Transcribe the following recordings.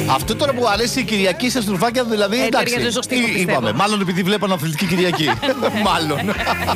Αυτό τώρα που αρέσει η Κυριακή σε στρουφάκια, δηλαδή. Εντάξει. Είπαμε. Μάλλον επειδή βλέπαν Αθλητική Κυριακή. Μάλλον.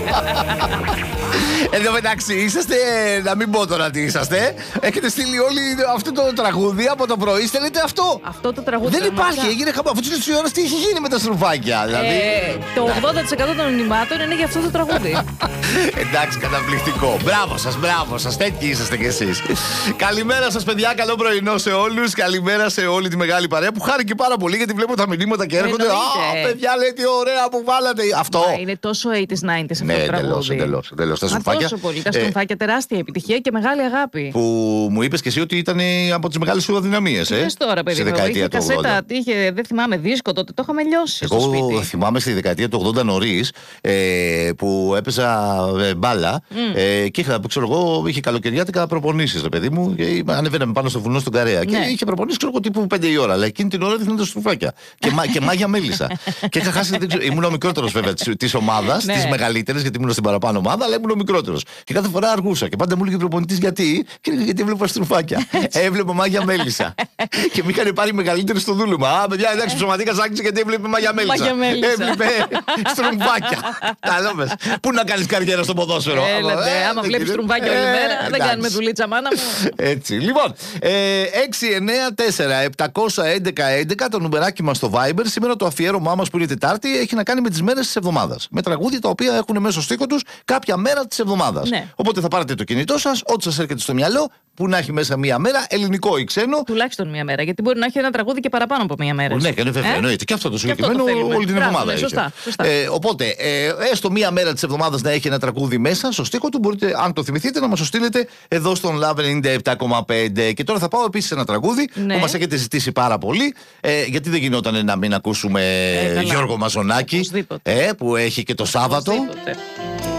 Εν τω μεταξύ, είσαστε. Να μην πω τώρα τι είσαστε. Έχετε στείλει όλοι αυτό το τραγούδι από το πρωί. Στέλνετε αυτό. Αυτό το τραγούδι. Δεν υπάρχει. Έγινε χαμό. Αφού τη ώρα τι έχει γίνει με τα στρουφάκια. Δηλαδή. Το 80% των μηνυμάτων είναι για αυτό το τραγούδι. Εντάξει, καταπληκτικό. Μπράβο σα. Τέτοιοι είσαστε κι εσεί. Καλημέρα σα, παιδιά. Καλό πρωινό σε όλου. Καλημέρα σε όλη τη μεγάλη παρέα που χάρηκε πάρα πολύ γιατί βλέπω τα μηνύματα και έρχονται. Α, παιδιά, λέει τι ωραία που βάλατε. Αυτό. Είναι τόσο 80s, 90s αυτό ναι, το τραγούδι. Εντελώς. Τα στρουφάκια. Τόσο πολύ. Τα στρουφάκια τεράστια επιτυχία και μεγάλη αγάπη. Που μου είπε και εσύ ότι ήταν από τις μεγάλες σου αδυναμίες. Τώρα, παιδί μου. Είχε κασέτα, δεν θυμάμαι, δίσκο τότε. Το είχαμε λιώσει στο σπίτι. Εγώ θυμάμαι στη δεκαετία του 80 νωρίς που έπαιζα μπάλα και είχα, ξέρω εγώ, είχε καλοκαιριάτικα προπονήσεις, ρε παιδί μου. Και ανεβαίναμε πάνω στο βουνό στον Καρέα. Και είχε προπονήσεις, ξέρω εγώ, τύπου 5 η ώρα. Αλλά εκείνη την ώρα δείχναν τα στρουφάκια. Και μάγια μέλισσα. Και είχα χάσει. Ήμουν ο μικρότερος βέβαια τη ομάδα, τη μεγαλύτερη, γιατί ήμουν στην παραπάνω ομάδα, αλλά ήμουν ο μικρότερος. Και κάθε φορά αργούσα. Και πάντα μου έλεγε ο προπονητής γιατί έβλεπα στρουφάκια. Έβλεπα μάγια μέλισσα. Και με είχαν πάρει μεγαλύτερη στο δούλωμα. Α, παιδιά, εντάξει, ψωματικά άκουσε γιατί έβλεπε μάγια μέλισσα. Έβλεπε στρουφάκια. Καλόμες. Πού να κάνεις καριέρα στο ποδόσφαιρο. Άμα βλέπεις στρουφάκια όλη μέρα, δεν κάνουμε δουλίτσα, μάνα μου. Έτσι. Λοιπόν, 694-711-11 το νουμεράκι μας στο Viber. Σήμερα το αφιέρωμά μας που είναι Τετάρτη έχει να κάνει με τις μέρες της εβδομάδας. Με τραγούδια τα οποία έχουν μέσα στο στίχο τους κάποια μέρα της εβδομάδας. Ναι. Οπότε θα πάρετε το κινητό σας, ό,τι σας έρχεται στο μυαλό, που να έχει μέσα μία μέρα, ελληνικό ή ξένο. Τουλάχιστον μία μέρα, γιατί μπορεί να έχει ένα τραγούδι και παραπάνω από μία μέρα. Ναι, και βέβαια, εννοείται. Και αυτό το συγκεκριμένο όλη την εβδομάδα. Σωστά. Οπότε, έστω μία μέρα της εβδομάδας να έχει ένα τραγούδι μέσα στο στίχο του, μπορείτε, αν το θυμηθείτε, να μας το στείλετε εδώ στον Love 97,5. Και τώρα θα πάω επίσης σε ένα τραγούδι που μας έχετε ζητήσει πάρα πολύ. Γιατί δεν γινόταν να μην ακούσουμε Γιώργο Μαζονάκη, που έχει και το Σάββατο.